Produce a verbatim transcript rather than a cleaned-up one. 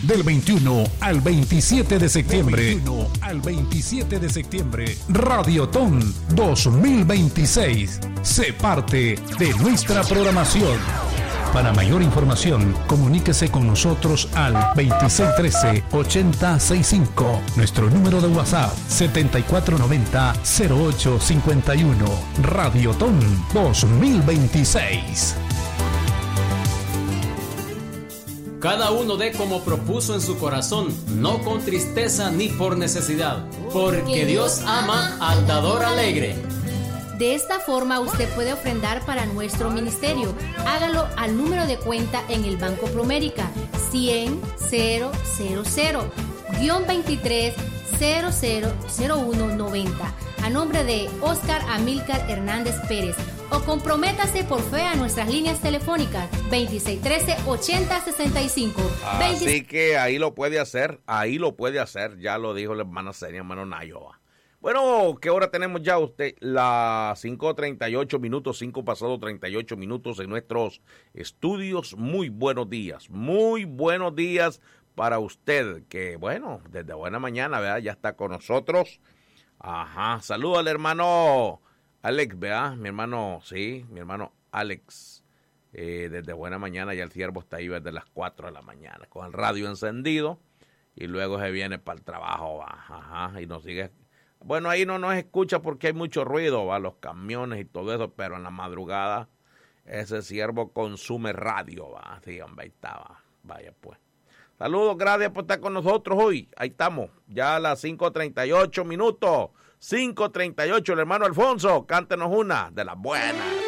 Del veintiuno al veintisiete de septiembre. Del veintiuno al veintisiete de septiembre. Radiotón dos mil veintiséis. Sé parte de nuestra programación. Para mayor información, comuníquese con nosotros al veintiséis trece, ochenta sesenta y cinco. Nuestro número de WhatsApp setenta y cuatro noventa, cero ocho cincuenta y uno. Radiotón dos mil veintiséis. Cada uno dé como propuso en su corazón, no con tristeza ni por necesidad, porque Dios ama al dador alegre. De esta forma usted puede ofrendar para nuestro ministerio. Hágalo al número de cuenta en el Banco Promérica cien, cero, cero, cero, veintitrés, cero cero cero uno noventa, a nombre de Oscar Amílcar Hernández Pérez, o comprométase por fe a nuestras líneas telefónicas veintiséis trece, ochenta sesenta y cinco. Así que ahí lo puede hacer, ahí lo puede hacer, ya lo dijo la hermana Senia, hermano Nayoa. Bueno, ¿qué hora tenemos ya usted? Las cinco treinta y ocho minutos, cinco pasado treinta y ocho minutos en nuestros estudios. Muy buenos días, muy buenos días para usted, que bueno, desde buena mañana, ¿verdad? Ya está con nosotros. Ajá, saludo al hermano Alex, ¿verdad? Mi hermano, sí, mi hermano Alex, eh, desde buena mañana, ya el siervo está ahí desde las cuatro de la mañana, con el radio encendido, y luego se viene para el trabajo, ¿va? Ajá, y nos sigue. Bueno, ahí no nos escucha porque hay mucho ruido, ¿va? Los camiones y todo eso, pero en la madrugada ese siervo consume radio, ¿va? Sí, hombre, ahí estaba. Vaya pues. Saludos, gracias por estar con nosotros hoy. Ahí estamos, ya a las cinco treinta y ocho minutos. cinco treinta y ocho, el hermano Alfonso, cántenos una de las buenas.